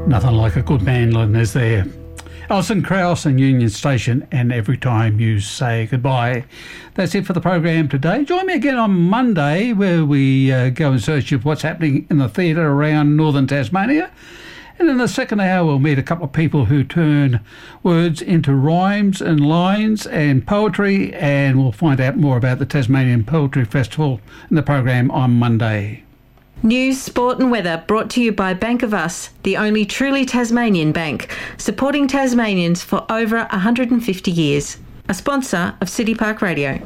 Nothing like a good mandolin, is there? Alison Krauss and Union Station, and Every Time You Say Goodbye. That's it for the program today. Join me again on Monday, where we go in search of what's happening in the theatre around northern Tasmania. And in the second hour, we'll meet a couple of people who turn words into rhymes and lines and poetry, and we'll find out more about the Tasmanian Poetry Festival in the program on Monday. News, sport and weather brought to you by Bank of Us, the only truly Tasmanian bank, supporting Tasmanians for over 150 years. A sponsor of City Park Radio.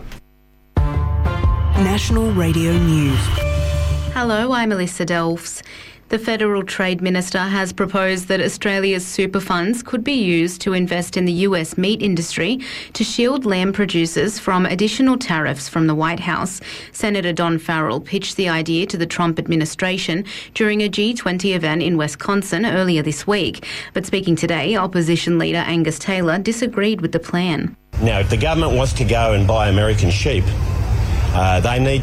National Radio News. Hello, I'm Alyssa Delfs. The Federal Trade Minister has proposed that Australia's super funds could be used to invest in the US meat industry to shield lamb producers from additional tariffs from the White House. Senator Don Farrell pitched the idea to the Trump administration during a G20 event in Wisconsin earlier this week. But speaking today, opposition leader Angus Taylor disagreed with the plan. Now, if the government wants to go and buy American sheep, they need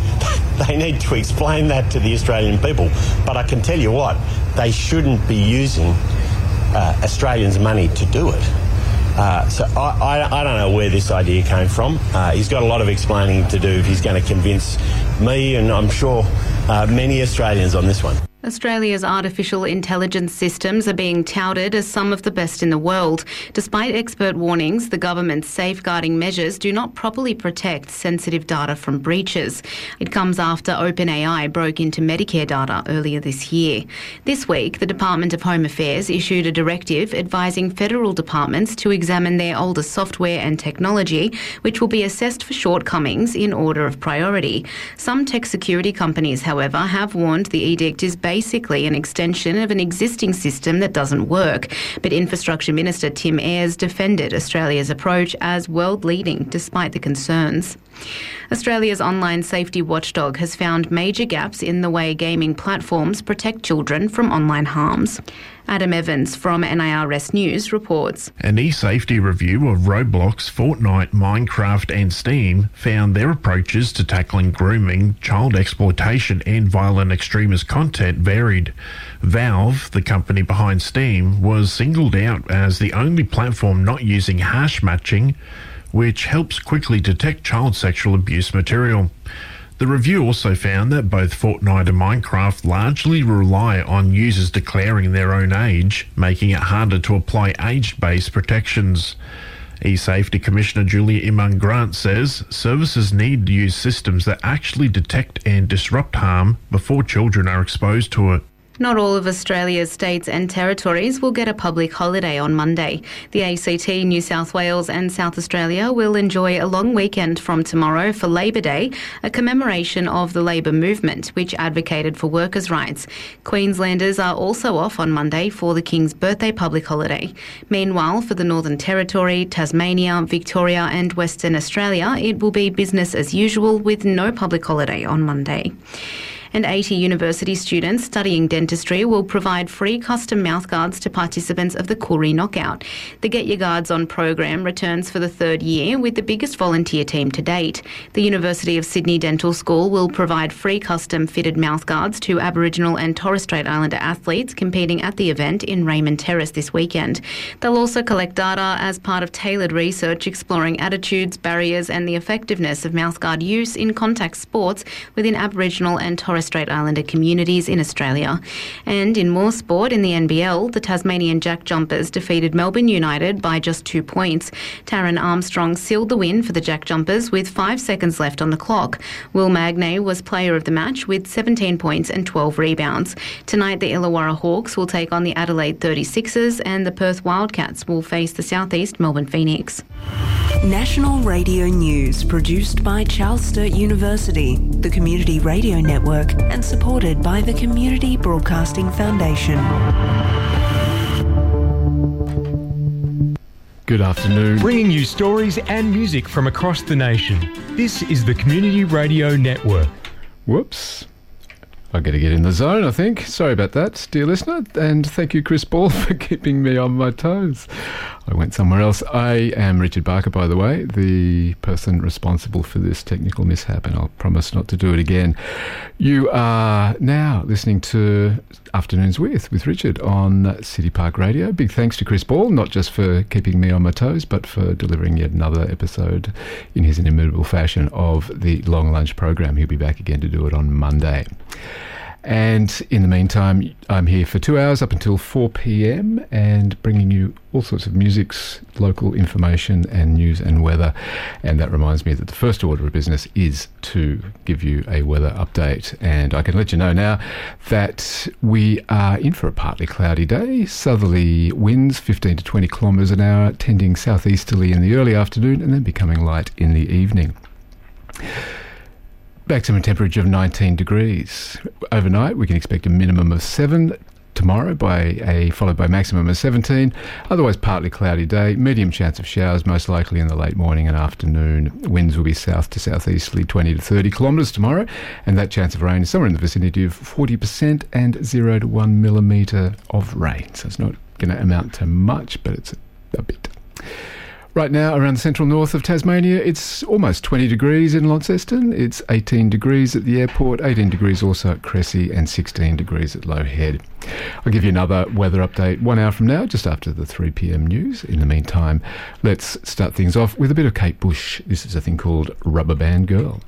to explain that to the Australian people. But I can tell you what, they shouldn't be using Australians' money to do it. So I don't know where this idea came from. He's got a lot of explaining to do if he's going to convince me, and I'm sure many Australians on this one. Australia's artificial intelligence systems are being touted as some of the best in the world. Despite expert warnings, the government's safeguarding measures do not properly protect sensitive data from breaches. It comes after OpenAI broke into Medicare data earlier this year. This week, the Department of Home Affairs issued a directive advising federal departments to examine their older software and technology, which will be assessed for shortcomings in order of priority. Some tech security companies, however, have warned the edict is basically an extension of an existing system that doesn't work. But Infrastructure Minister Tim Ayres defended Australia's approach as world-leading despite the concerns. Australia's online safety watchdog has found major gaps in the way gaming platforms protect children from online harms. Adam Evans from NIRS News reports. An e-safety review of Roblox, Fortnite, Minecraft and Steam found their approaches to tackling grooming, child exploitation and violent extremist content varied. Valve, the company behind Steam, was singled out as the only platform not using hash matching, which helps quickly detect child sexual abuse material. The review also found that both Fortnite and Minecraft largely rely on users declaring their own age, making it harder to apply age-based protections. eSafety Commissioner Julia Imman-Grant says services need to use systems that actually detect and disrupt harm before children are exposed to it. Not all of Australia's states and territories will get a public holiday on Monday. The ACT, New South Wales and South Australia will enjoy a long weekend from tomorrow for Labor Day, a commemoration of the labour movement, which advocated for workers' rights. Queenslanders are also off on Monday for the King's birthday public holiday. Meanwhile, for the Northern Territory, Tasmania, Victoria and Western Australia, it will be business as usual with no public holiday on Monday. And 80 university students studying dentistry will provide free custom mouthguards to participants of the Koori Knockout. The Get Your Guards On program returns for the third year with the biggest volunteer team to date. The University of Sydney Dental School will provide free custom fitted mouthguards to Aboriginal and Torres Strait Islander athletes competing at the event in Raymond Terrace this weekend. They'll also collect data as part of tailored research exploring attitudes, barriers and the effectiveness of mouthguard use in contact sports within Aboriginal and Torres Strait Islander communities in Australia. And in more sport, in the NBL, the Tasmanian Jack Jumpers defeated Melbourne United by just 2 points. Taron Armstrong sealed the win for the Jack Jumpers with 5 seconds left on the clock. Will Magnay was player of the match with 17 points and 12 rebounds. Tonight, the Illawarra Hawks will take on the Adelaide 36ers and the Perth Wildcats will face the Southeast Melbourne Phoenix. National Radio News, produced by Charles Sturt University, the Community Radio Network, and supported by the Community Broadcasting Foundation. Good afternoon. Bringing you stories and music from across the nation. This is the Community Radio Network. Whoops. I've got to get in the zone, I think. Sorry about that, dear listener. And thank you, Chris Ball, for keeping me on my toes. I went somewhere else. I am Richard Barker, by the way, the person responsible for this technical mishap, and I'll promise not to do it again. You are now listening to Afternoons with Richard on City Park Radio. Big thanks to Chris Ball, not just for keeping me on my toes, but for delivering yet another episode in his inimitable fashion of the Long Lunch program. He'll be back again to do it on Monday. And in the meantime, I'm here for 2 hours up until 4 p.m. and bringing you all sorts of musics, local information and news and weather. And that reminds me that the first order of business is to give you a weather update. And I can let you know now that we are in for a partly cloudy day. Southerly winds 15 to 20 kilometres an hour, tending southeasterly in the early afternoon and then becoming light in the evening. Maximum temperature of 19 degrees. Overnight, we can expect a minimum of 7 tomorrow, followed by maximum of 17. Otherwise, partly cloudy day. Medium chance of showers, most likely in the late morning and afternoon. Winds will be south to southeasterly 20 to 30 kilometres tomorrow, and that chance of rain is somewhere in the vicinity of 40% and 0 to 1 millimetre of rain. So it's not going to amount to much, but it's a bit. Right now, around the central north of Tasmania, it's almost 20 degrees in Launceston. It's 18 degrees at the airport, 18 degrees also at Cressy, and 16 degrees at Low Head. I'll give you another weather update 1 hour from now, just after the 3 p.m. news. In the meantime, let's start things off with a bit of Kate Bush. This is a thing called Rubber Band Girl.